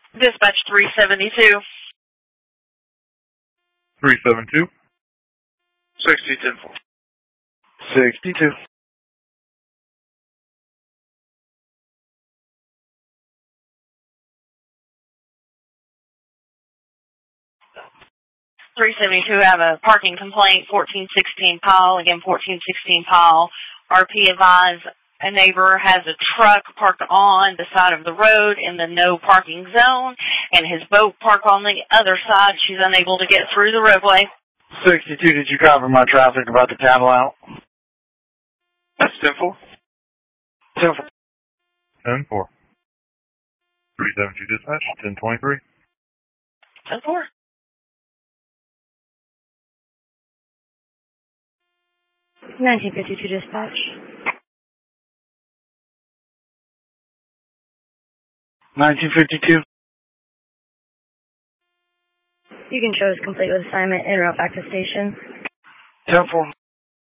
Dispatch 372. 372. 60-10-4. 62. 372, I have a parking complaint, 1416 Powell. Again, 1416 Powell. RP advised a neighbor has a truck parked on the side of the road in the no parking zone, and his boat parked on the other side. She's unable to get through the roadway. 62, did you cover my traffic about the cattle out? That's 10-4. 10-4. 10-4. 372 dispatch, 1023. 10-4. 1952 dispatch. 1952. You can show us complete with assignment and route back to station. 10-4.